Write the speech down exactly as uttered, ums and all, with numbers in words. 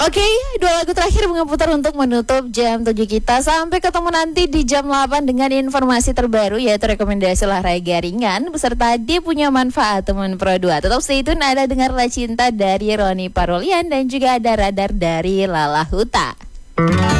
Oke, dua lagu terakhir mengeputar untuk menutup jam tujuh kita. Sampai ketemu nanti di jam delapan dengan informasi terbaru, yaitu rekomendasi olahraga ringan beserta dia punya manfaat teman Pro dua. Tetap stay tune, ada Dengarlah Cinta dari Roni Parolian dan juga ada Radar dari Lala Huta.